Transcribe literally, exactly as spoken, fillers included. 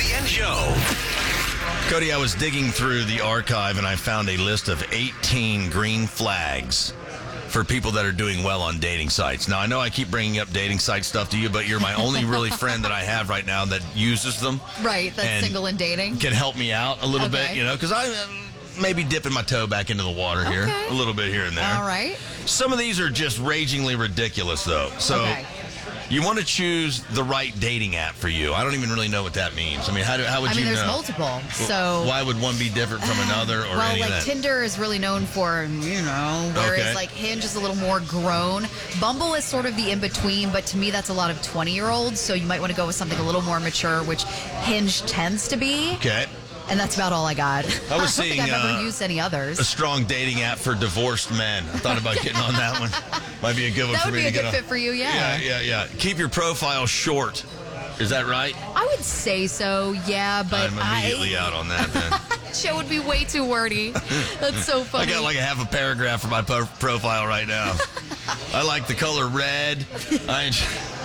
Cody and Joe. Cody, I was digging through the archive and I found a list of eighteen green flags for people that are doing well on dating sites. Now, I know I keep bringing up dating site stuff to you, but you're my only really friend that I have right now that uses them. Right, that's and single and dating. Can help me out a little Okay. bit, you know, because I um, maybe dipping my toe back into the water here, Okay. a little bit here and there. All right. Some of these are just ragingly ridiculous, though. So Okay. you want to choose the right dating app for you. I don't even really know what that means. I mean, how do how would I mean, you there's know? multiple. So Why would one be different from another or well, any like of that? Tinder is really known for, you know, whereas Okay. like Hinge is a little more grown. Bumble is sort of the in-between, but to me that's a lot of twenty-year-olds, so you might want to go with something a little more mature, which Hinge tends to be. Okay. And that's about all I got. I was don't seeing, think I've uh, ever used any others. A strong dating app for divorced men. I thought about getting on that one. Might be a good one That for would me be a to get good on. fit for you, yeah. Yeah, yeah, yeah. Keep your profile short. Is that right? I would say so, yeah, but I'm immediately I, out on that then. Joe would be way too wordy. That's so I funny. got like a half a paragraph for my po- profile right now. I like the color red. I enjoy,